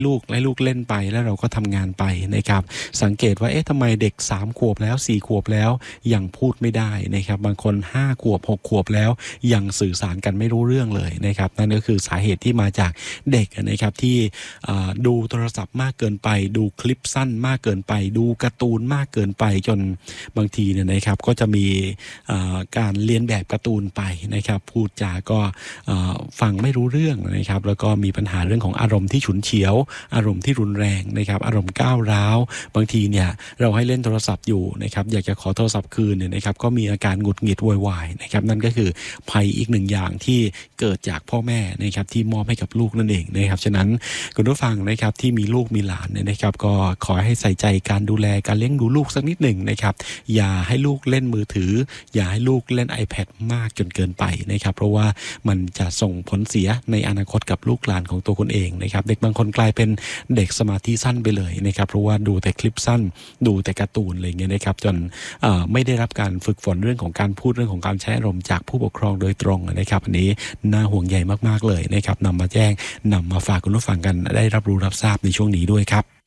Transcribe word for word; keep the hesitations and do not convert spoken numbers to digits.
ลูกให้ลูกเล่นไปแล้วเราก็ทำงานไปนะครับสังเกตว่าเอ๊ะทำไมเด็กสามขวบแล้วสี่ขวบแล้วยังพูดไม่ได้นะครับบางคนห้าขวบหกขวบแล้วยังสื่อสารกันไม่รู้เรื่องเลยนะครับนั่นก็คือสาเหตุที่มาจากเด็กนะครับที่ดูโทรศัพท์มากเกินไปดูคลิปสั้นมากเกินไปดูการ์ตูนมากเกินไปจนบางทีเนี่ยนะครับก็จะมีการเลียนแบบการ์ตูนไปนะครับพูดจาก็ฟังไม่รู้เรื่องนะครับแล้วก็มีปัญหาเรื่องของอารมณ์ที่ฉุนเฉียวอารมณ์ที่รุนแรงนะครับอารมณ์ก้าวร้าวบางทีเนี่ยเราให้เล่นโทรศัพท์อยู่นะครับอยากจะขอโทรศัพท์คืนเนี่ยนะครับก็มีอาการหงุดหงิดโวยวายนะครับนั่นก็คือภัยอีกหนึ่งอย่างที่เกิดจากพ่อแม่นะครับที่มอบให้กับลูกนั่นเองนะครับฉะนั้นคุณผู้ฟังนะครับที่มีลูกมีหลานเนี่ยนะครับก็ขอให้ใส่ใจการดูแลการเลี้ยงดูลูกสักนิดหนึ่งนะครับอย่าให้ลูกเล่นมือถืออย่าให้ลูกเล่น iPad มากจนเกินไปนะครับเพราะว่ามันจะส่งผลเสียในอนาคตกับลูกหลานของตัวคุณเองนะครับเด็กบางคนกลายเป็นเด็กสมาธิสั้นไปเลยนะครับเพราะว่าดูแต่คลิปสั้นดูแต่การ์ตูนอะไรเงี้ยนะครับจนไม่ได้รับการฝึกฝนเรื่องของการพูดเรื่องของการใช้อารมณ์จากผู้ปกครองโดยตรงนะครับอันนี้น่าห่วงใยมากๆเลยนะครับนำมาแจ้งนำมาฝากคุณผู้ฟังกันได้รับรู้รับทราบในช่วงนี้ด้วยครับ